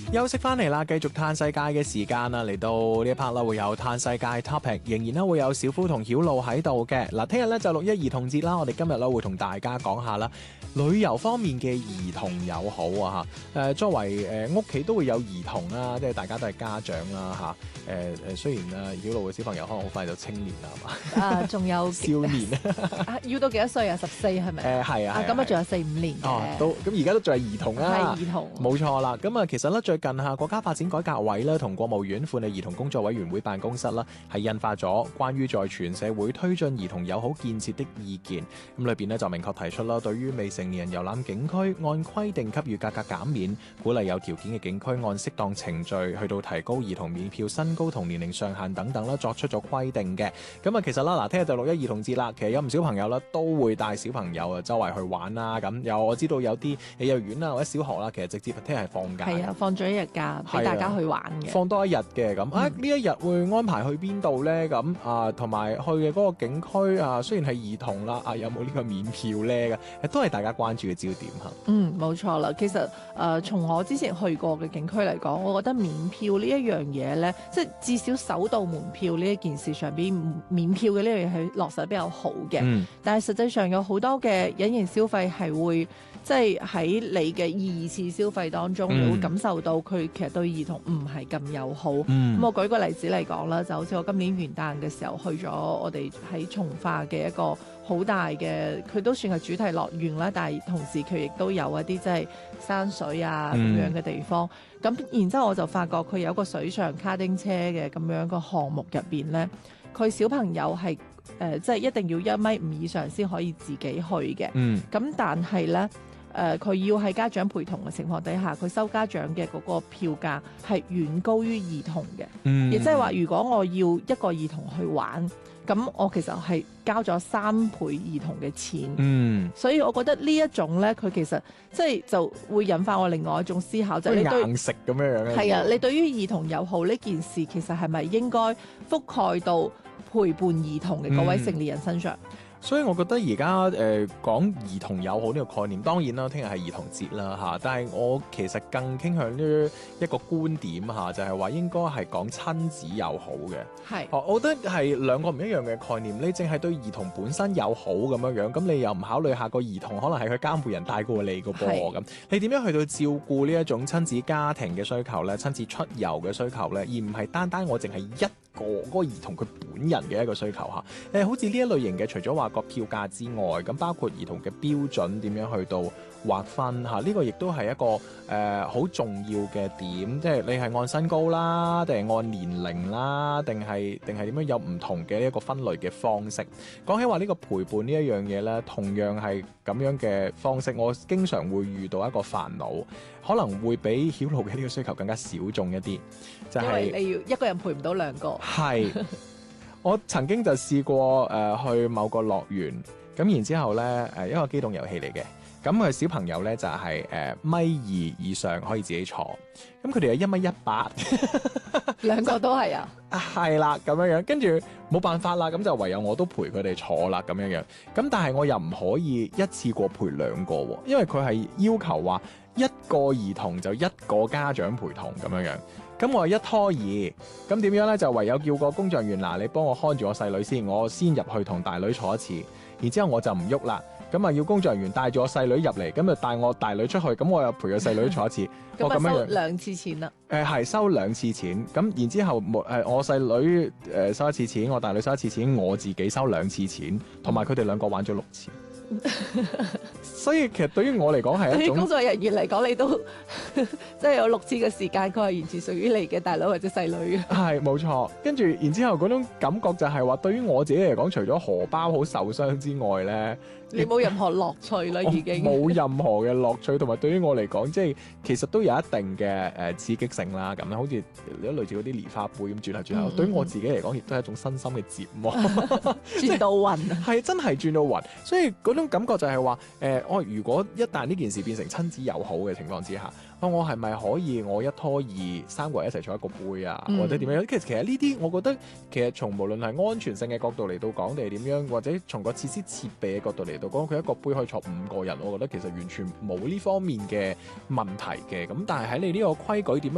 休息翻嚟啦，繼續嘆世界嘅時間啦，嚟到呢一 part 啦，會有嘆世界 topic， 仍然咧會有小夫同曉露喺度嘅。嗱，聽日咧就6·1兒童節啦，我哋今日咧會同大家講下啦，旅遊方面嘅兒童友好啊嚇。作為屋企都會有兒童啦，即係大家都係家長啦嚇。雖然曉露嘅小朋友可能好快就青年啦，係嘛？ 仲有少年要到幾多歲啊14係咪？ 係啊。 咁啊仲有4-5年嘅。 都咁而家都仲係兒童啦。 係兒童。 冇錯啦。咁啊，其實咧最近國家發展改革委咧同國務院婦女兒童工作委員會辦公室啦，係印發咗關於在全社會推進兒童友好建設的意見。咁裏邊咧就明確提出啦，對於未成年人遊覽景區，按規定給予價格減免，鼓勵有條件嘅景區按適當程序去到提高兒童免票身高同年齡上限等等啦，作出咗規定嘅。咁啊，其實啦，嗱，聽日就6·1兒童節啦，其實有唔少朋友啦都會帶小朋友啊周圍去玩啦。咁我知道有啲幼兒園啦或者小學啦，其實直接聽日係放假。 係啊，放咗一日假俾大家去玩嘅。 放多一日嘅咁。呢一日會安排去邊度咧？咁同埋去嘅嗰個景區雖然係兒童啦，有冇呢個免票咧？都係大家關注嘅焦點嚇。 冇錯啦。其實從我之前去過嘅景區嚟講，我覺得免票呢一樣嘢咧，即係至少首度門票呢一件事上邊免票嘅呢樣嘢係落實得比較好嘅。但係實際上有好多嘅隱形消費係會即係喺你嘅二次消費當中，你會感受到佢其實對兒童唔係咁友好。咁我舉個例子嚟講啦，就好似我今年元旦嘅時候去咗我哋喺從化嘅一個好大嘅，佢都算係主題樂園啦，但係同時佢亦都有一啲即係山水咁樣嘅地方。咁然之後我就發覺佢有一個水上卡丁車嘅咁樣個項目入邊咧，佢小朋友係即係一定要1.5米以上先可以自己去嘅。咁但係咧佢要喺家長陪同嘅情況底下，佢收家長嘅嗰個票價係遠高於兒童嘅。亦即係話，如果我要一個兒童去玩，咁我其實係交咗3倍兒童嘅錢。所以我覺得呢一種咧，佢其實即係就會引發我另外一種思考，就係你對硬食咁樣。 係啊，你對於兒童友好呢件事，其實係咪應該覆蓋到陪伴兒童嘅嗰位成年人身上？ 所以我覺得而家講兒童友好呢個概念，當然啦，聽日係兒童節啦，但係我其實更傾向呢一個觀點就係話應該係講親子友好嘅。係，我覺得係兩個唔一樣嘅概念。你淨係對兒童本身友好咁樣，咁你又唔考慮下個兒童可能係佢監護人帶過你個噃咁，你點樣去到照顧呢一種親子家庭嘅需求咧，親子出遊嘅需求咧，而唔係單單我淨係一個嗰個兒童佢本人嘅一個需求好似呢一類型嘅，除咗話個票價之外，咁包括兒童嘅標準點樣去到劃分呢個亦都係一個好重要嘅點，即係你係按身高啦，定係按年齡啦，定係點樣有唔同嘅一個分類嘅方式。講起話呢個陪伴呢一樣嘢呢，同樣係咁樣嘅方式，我經常會遇到一個煩惱，可能會比曉露嘅呢個需求更加小眾一啲，就係因為你要一個人陪唔到兩個。係。 我曾經就試過去某個樂園，咁然之後咧一個機動遊戲嚟嘅，咁佢小朋友咧就係1.2米以上可以自己坐，咁佢哋有1.18米，兩個都係啊，係啦咁樣，跟住冇辦法啦，咁就唯有我都陪佢哋坐啦咁樣，咁但係我又唔可以一次過陪兩個喎，因為佢係要求話一個兒童就一個家長陪同咁樣。咁我係一拖二，咁點樣咧？就唯有叫個工作人員你幫我看住我細女先，我先入去同大女坐一次，然之後我就唔喐啦。咁要工作人員帶住我細女入嚟，咁就帶我大女出去，咁我又陪個細女坐一次。 咁咁收2次錢啦。係收2次錢，咁然之後我細女收1次錢，我大女收1次錢，我自己收2次錢，同埋佢哋兩個玩咗6次。所以其實對於我嚟講係一種，對於工作人員嚟講，你都即係有6次嘅時間，佢係完全屬於你嘅大女或者細女嘅。係冇錯，跟住然之後嗰種感覺就係話，對於我自己嚟講，除咗荷包好受傷之外咧，你冇任何樂趣啦，已經冇任何嘅樂趣，同埋對於我嚟講，即係其實都有一定嘅刺激性啦。咁好似類似嗰啲蓮花杯咁轉嚟轉去，對於我自己嚟講，亦都係一種身心嘅折磨。轉到暈啊！係真係轉到暈，所以嗰種感覺就係話如果一旦呢件事變成親子友好嘅情況之下，我係咪可以我一拖二3個人一齊坐一個杯啊，或者點樣？其實呢啲我覺得其實從無論係安全性嘅角度嚟到講定係點樣，或者從個設施設備嘅角度嚟到講，佢一個杯可以坐5個人，我覺得其實完全冇呢方面嘅問題嘅。咁但係喺你呢個規矩點樣